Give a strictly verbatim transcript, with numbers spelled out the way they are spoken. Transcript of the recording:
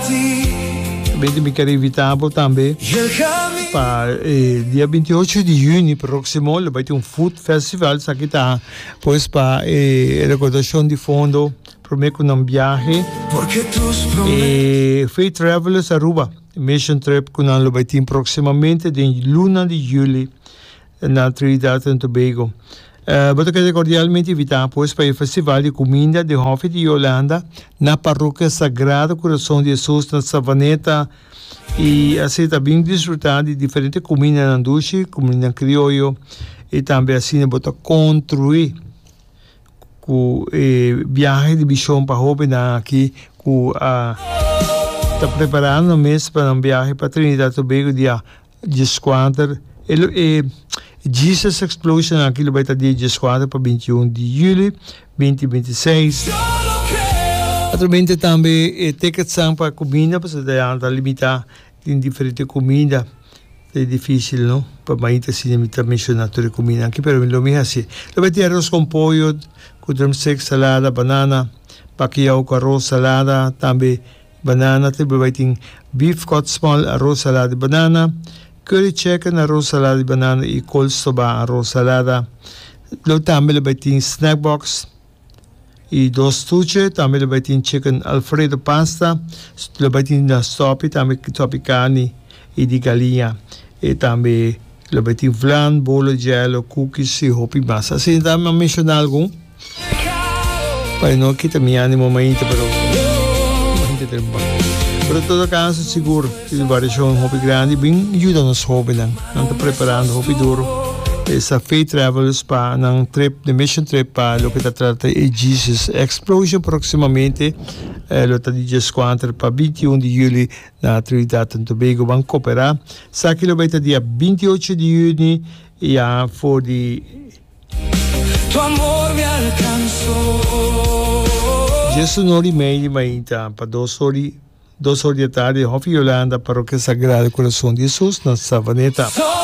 Também me quero inevitável também para eh, dia vinte e oito de junho próximo vai ter um food festival aqui tá pois para eh, recordação de fundo prometo um viagem e Faith Travelers Aruba mission trip com nós vai ter proximamente de luna de julho na Trinidad e Tobago. Uh, Vou querer cordialmente invitar pois para o Festival de Comida de Hof de Holanda na Paróquia Sagrado Coração de Jesus na Savaneta e assim também desfrutar de diferentes comidas na Duche, comida criollo e também assim vou construir com eh, viagem de bichão para Hof aqui com a está preparando mesmo para um viagem para Trinidad e Tobago dia de Squatter e Jesus Explosion aqui vai estar dia de Squatter para vinte e um de julho vinte e vinte e seis. Atualmente também eh, tickets são para comida, porque está limitado em diferentes comidas. É difícil, não? Para mais assim, está mencionado a comida aqui, mas lo mesmo assim. Vai ter arroz com pollo, com drumstick, salada, banana, paquiao com arroz, salada, também banana, também vai ter beef cut small, arroz, salada, banana, curry chicken, arroz, salada, banana e coleslaw, arroz, salada. Lo também vai ter snack box e dois tuche, também vai ter chicken alfredo pasta, lo vai ter na sopa, também sopa carne e de galinha. E também lo vai ter flan, bolo, gelo, cookies e hopi massa. Assim, também mencionar algum? Para não que também ânimo mais, pero muito tempo. Pero em todo caso, seguro, se variação hopi grande, bem ajuda nos hopi lang. Não está preparando hopi duro. Essa Faith Travels para um trip, de mission trip para o que está tratando é Jesus Explosion proximamente, eh, lo está de Squatter para vinte e um de julho na Trinidad e Tobago, vão cooperar. Sa que lo vai estar dia vinte e oito de junho e a for de tu amor me alcançou. Jesus não e meia, mas então para duas horas, duas horas da tarde, Hof Holanda, Paróquia Sagrado Coração de Jesus na Savaneta.